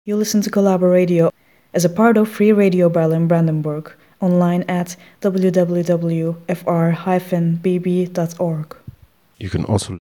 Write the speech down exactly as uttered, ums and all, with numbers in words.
You listen to Collaboradio as a part of Free Radio Berlin-Brandenburg, online at w w w dot f r dash b b dot org. You can also